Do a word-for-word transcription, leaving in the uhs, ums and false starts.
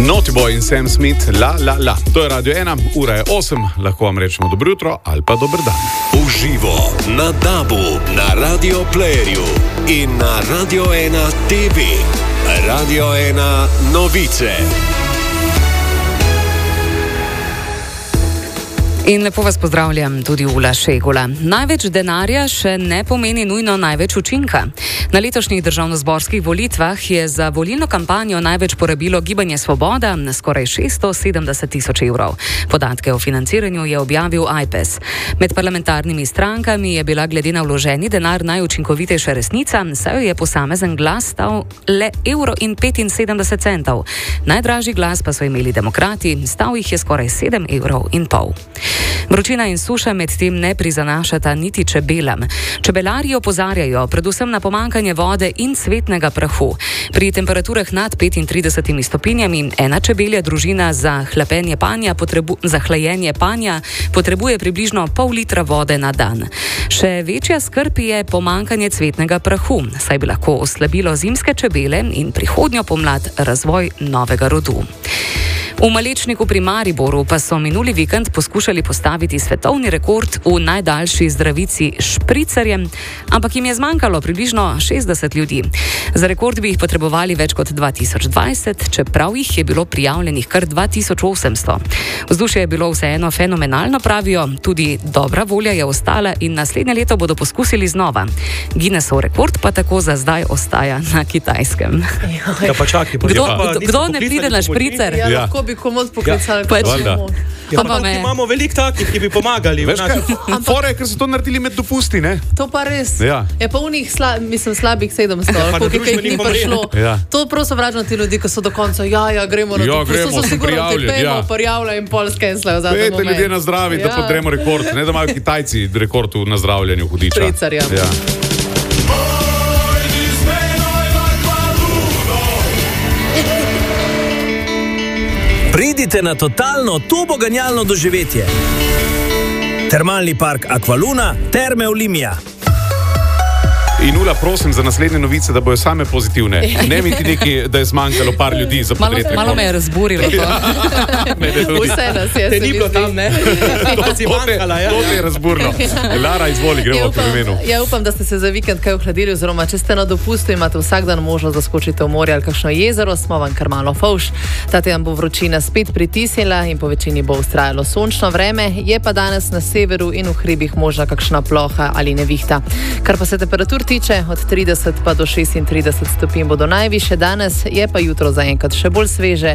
Naughty Boy in Sam Smith, la la la. To je Radio ena, ura je osem, lahko vam rečemo dobro jutro ali pa dober dan. Uživo na Dabu, na Radio Playerju in na Radio ena T V. Radio ena novice. In lepo vas pozdravljam tudi Ula Šegula. Največ denarja še ne pomeni nujno največ učinka. Na letošnjih državnozborskih volitvah je za volilno kampanjo največ porabilo Gibanje Svoboda, skoraj šeststo sedemdeset tisoč evrov. Podatke o financiranju je objavil I P E S. Med parlamentarnimi strankami je bila glede na vloženi denar najučinkovitejša Resnica, saj jo je posamezen glas stal le evro in petinsedemdeset centov. Najdražji glas pa so imeli Demokrati, stal jih je skoraj sedem evrov in pol. Vročina in suša medtem ne prizanašata niti čebelam. Čebelarji opozarjajo predvsem na pomanjkanje vode in cvetnega prahu. Pri temperaturah nad petintridesetimi stopinjami ena čebelja družina za hlapenje panja, potrebu, za hlajenje panja potrebuje približno pol litra vode na dan. Še večja skrb je pomanjkanje cvetnega prahu, saj bi lahko oslabilo zimske čebele in prihodnjo pomlad razvoj novega rodu. V Malečniku pri Mariboru pa so minuli vikend poskušali postaviti svetovni rekord v najdaljši zdravici špricerjem, ampak jim je zmanjkalo približno šestdeset ljudi. Za rekord bi jih potrebovali več kot dva tisoč dvajset, čeprav jih je bilo prijavljenih kar dva tisoč osemsto. Vzdušje je bilo vseeno fenomenalno, pravijo, tudi dobra volja je ostala in naslednje leto bodo poskusili znova. Guinnessov rekord pa tako za zdaj ostaja na Kitajskem. Ja, pa čaki, pa kdo, ja, pa, kdo, kdo ne pride na špricer? Ja, lahko bi komod poklicali. Pač. Ja, pa me... imamo veliko takih, ki bi pomagali. Veš kaj, fore, ker so to naredili med dopusti, ne? To pa res. Ja. Je pa v njih sla, mislim, slabih sedemsto, ja, koliko jih ni prišlo. Ja. To prosto vračam ti ljudi, ko so do konca, ja, ja, gremo na ja, dopust, gremo, to so sigurno ti pejmo, ja. prijavlja in pol skenslejo za Pejte ljudje na zdravi, ja. Da podremo rekord. Ne, da imajo Kitajci rekord v nazdravljanju hudiča. Špricerja. Ja. Pridite na totalno turboganjalno doživetje. Termalni park Aqualuna, Terme Olimia. In Ula, prosim za naslednje novice, da bojo same pozitivne. Ne mi ti neki, da je zmanjkalo par ljudi za podreti rekord. Malo me je razburilo to. Vse nas je. Te ni bilo tam, ne? To si manjkala, ja. To te je razburno. Lara, izvoli, gremo v imenu. Ja, upam, da ste se za vikend kaj ohladili, oziroma če ste na dopustu, imate vsak dan možnost, da skočite v morje ali kakšno jezero, smo vam kar malo fovš. Ta teden bo vročina spet pritisnila in po večini bo ustrajalo sončno vreme, je pa danes na severu in v hribih možna kakšna ploha ali nevihta. Kar pa se temperatur tiče, od trideset pa do šestintrideset stopinj bodo najvišje danes, je pa jutro zaenkrat še bolj sveže.